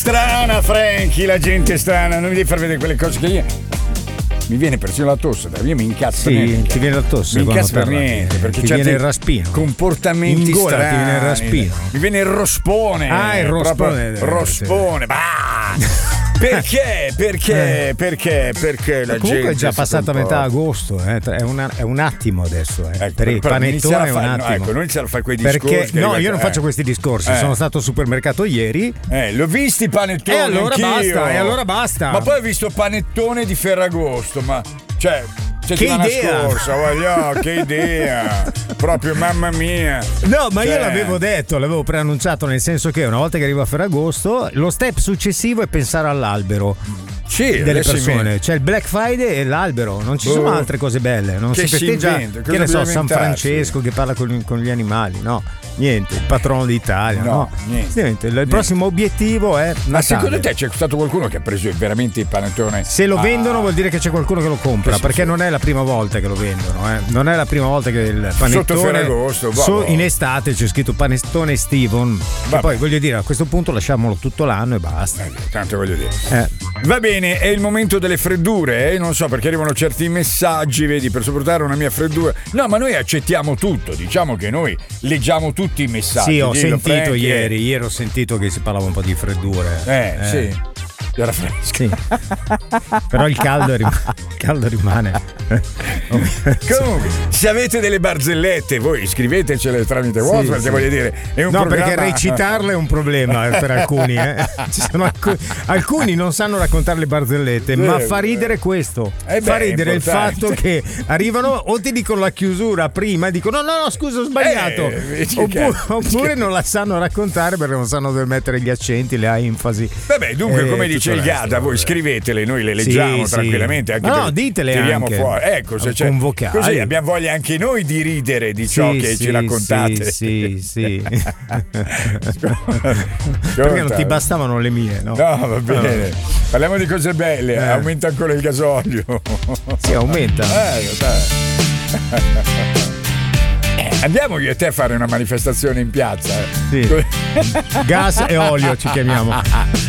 Strana, Franky, la gente strana, non mi devi far vedere quelle cose che io. Mi viene persino la tosse, io mi incazzo. Sì, ti viene la tosse. Mi incazzo per niente, perché ti viene il raspino. Comportamenti in gola strani. Ti viene il raspino. Mi viene il rospone. Ah, il rospone. Rospone. Perché? Perché la comunque gente è già passata metà agosto, è un attimo adesso, per il panettone è un attimo. No, ecco, non iniziare a fare quei discorsi. Perché no, io non faccio questi discorsi. Sono stato al supermercato ieri. L'ho visti i panettoni. E allora basta. Ma poi ho visto panettone di Ferragosto, ma cioè che idea! Scorsa, che idea! Proprio mamma mia! No, ma io l'avevo detto, l'avevo preannunciato, nel senso che una volta che arriva a Ferragosto, lo step successivo è pensare all'albero. Sì, delle persone. C'è il Black Friday e l'albero, non ci sono altre cose belle. Non che si festeggia, che ne so, San Francesco che parla con gli animali, no? Niente, il patrono d'Italia, no? Niente. Il prossimo obiettivo è Natale. Ma secondo te c'è stato qualcuno che ha preso veramente il panettone? Se lo vendono vuol dire che c'è qualcuno che lo compra, perché non è la prima volta che lo vendono, non è la prima volta che il panettone sotto Ferragosto, in estate c'è scritto panettone Steven. E poi voglio dire, a questo punto lasciamolo tutto l'anno e basta. Tanto voglio dire. Va bene, è il momento delle freddure, non so perché arrivano certi messaggi, vedi, per sopportare una mia freddura. No, ma noi accettiamo tutto, diciamo che noi leggiamo tutti i messaggi. Sì, ho sentito ieri ho sentito che si parlava un po' di freddure. Sì. Era fresco. Sì. Però il caldo rimane. Comunque, se avete delle barzellette, voi scrivetecele tramite WhatsApp, perché voglio dire, è un programma. Perché recitarle è un problema per alcuni. Ci sono alcuni non sanno raccontare le barzellette, ma fa ridere questo. Fa ridere il fatto che arrivano o ti dicono la chiusura prima e dicono no, scusa, ho sbagliato. Oppure non la sanno raccontare perché non sanno dove mettere gli accenti, le enfasi. Vabbè, dunque, come dice il Gada, voi scrivetele, noi le leggiamo tranquillamente. Anche ditele tiriamo anche. Fuori. Ecco, se c'è così abbiamo voglia anche noi di ridere di ciò che ci raccontate. Sì. Perché non ti bastavano le mie, no? No, va bene. Parliamo di cose belle. Aumenta ancora il gasolio. Sì, aumenta. Andiamo io e te a fare una manifestazione in piazza. Sì. Gas e olio ci chiamiamo.